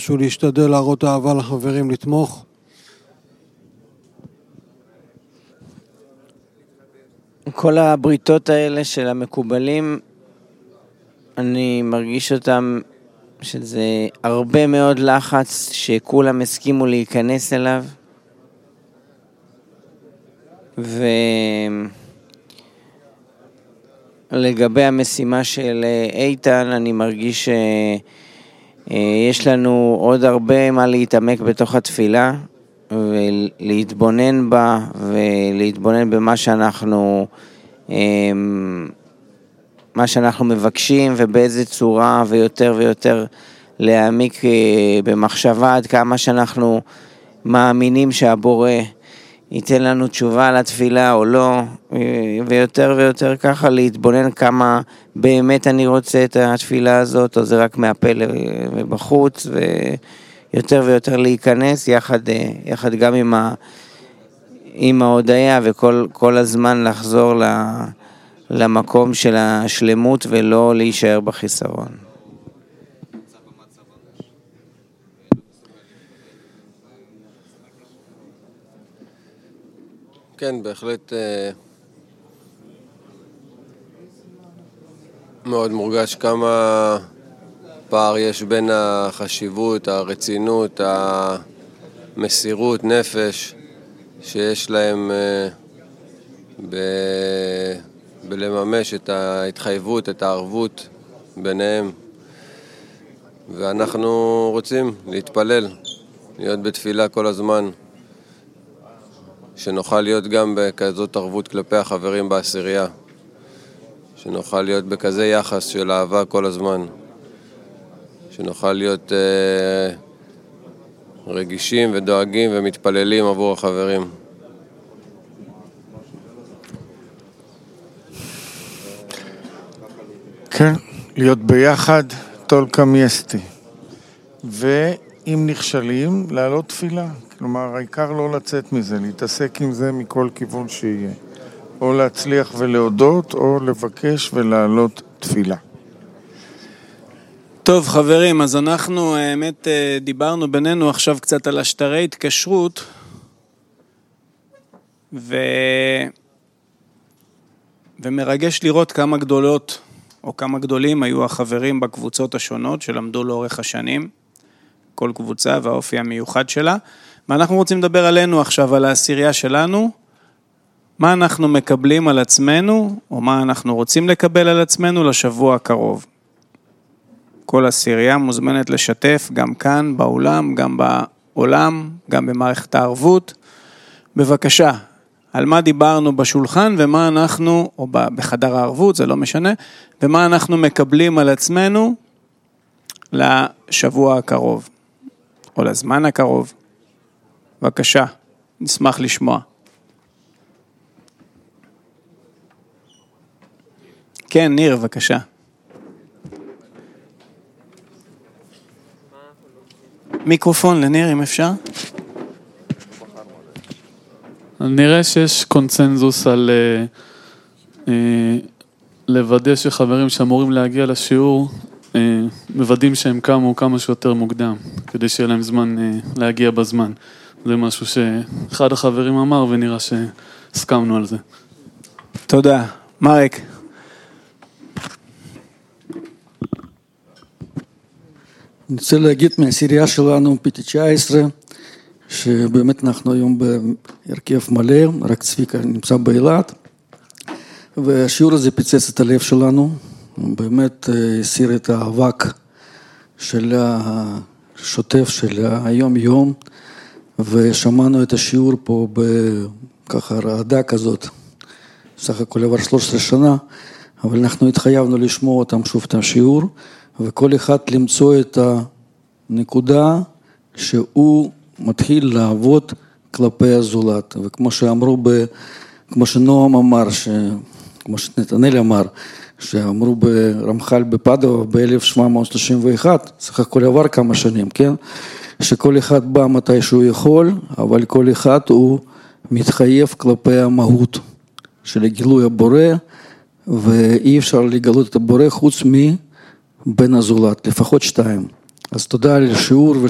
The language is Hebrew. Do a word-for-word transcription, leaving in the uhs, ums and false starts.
משהו להשתדל להראות אהבה לחברים, לתמוך. כל הבריתות האלה של המקובלים, אני מרגיש אותם שזה הרבה מאוד לחץ שכולם הסכימו להיכנס אליו, ולגבי המשימה של איתן, אני מרגיש שיש לנו עוד הרבה מה להתעמק בתוך התפילה, ולהתבונן בה, ולהתבונן במה שאנחנו, מה שאנחנו מבקשים, ובאיזה צורה, ויותר ויותר להעמיק במחשבה, עד כמה שאנחנו מאמינים שהבורא ייתן לנו תשובה על התפילה או לא, ויותר ויותר ככה להתבונן כמה באמת אני רוצה את התפילה הזאת, או זה רק מהפלא ובחוץ, ויותר ויותר להיכנס יחד, יחד גם עם, ה, עם ההודעה, וכל כל הזמן לחזור למקום של השלמות, ולא להישאר בחיסרון. כן, בהחלט מאוד מורגש כמה פער יש בין החשיבות, הרצינות, המסירות, נפש שיש להם ב... בלממש את ההתחייבות, את הערבות ביניהם. ואנחנו רוצים להתפלל, להיות בתפילה כל הזמן, שנוכל להיות גם בכזאת ערבות כלפי החברים בעשירייה, שנוכל להיות בכזה יחס של אהבה כל הזמן, שנוכל להיות אה, רגישים ודואגים ומתפללים עבור החברים. כן, להיות ביחד, תולקה מיסטי. ואם נכשלים, לעלות תפילה. כלומר, העיקר לא לצאת מזה, להתעסק עם זה מכל כיוון שיהיה. או להצליח ולהודות, או לבקש ולעלות תפילה. טוב, חברים, אז אנחנו, האמת, דיברנו בינינו עכשיו קצת על השטרי התקשרות, ו... ומרגש לראות כמה גדולות, או כמה גדולים היו החברים בקבוצות השונות שלמדו לאורך השנים, כל קבוצה והאופי המיוחד שלה, ואנחנו רוצים לדבר עלינו עכשיו, על העשירייה שלנו, מה אנחנו מקבלים על עצמנו, או מה אנחנו רוצים לקבל על עצמנו לשבוע הקרוב. כל עשירייה מוזמנת לשתף, גם כאן, באולם, גם בעולם, גם במערכת הערבות. בבקשה, על מה דיברנו בשולחן, ומה אנחנו, או בחדר הערבות, זה לא משנה, ומה אנחנו מקבלים על עצמנו לשבוע הקרוב, או לזמן הקרוב. בבקשה, נשמח לשמוע. כן, ניר, בבקשה. מיקרופון לניר, אם אפשר. נראה שיש קונצנזוס על אה, אה, לוודא שחברים שאמורים להגיע לשיעור, אה, מוודאים שהם קמו כמה שיותר מוקדם, כדי שיהיה להם זמן אה, להגיע בזמן. זה משהו שאחד החברים אמר, ונראה שהסכמנו על זה. תודה. מרק. אני רוצה להגיד מהעשירייה שלנו, פי תשע עשרה, שבאמת אנחנו היום בהרכב מלא, רק צביקה נמצא באילת, והשיעור הזה פיצץ את הלב שלנו, באמת הסיר את האבק של השוטף של היום-יום, ושמענו את השיעור פה בככה רעדה כזאת, סך הכל עבר שלוש עשרה שנה, אבל אנחנו התחייבנו לשמוע אותם שוב את השיעור, וכל אחד למצוא את הנקודה שהוא מתחיל לעבוד כלפי הזולת, וכמו שאמרו, ב, כמו שנועם אמר, ש, כמו שנתנאל אמר, שאמרו ברמח"ל בפדובה ב-אלף שבע מאות שלושים ואחת, סך הכל עבר כמה שנים, כן? שכל אחד בא מתי שהוא יכול, אבל כל אחד הוא מתחייב כלפי המהות של גילוי הבורא, ואי אפשר לגלות את הבורא חוץ מבן הזולת, לפחות שתיים. אז תודה על השיעור.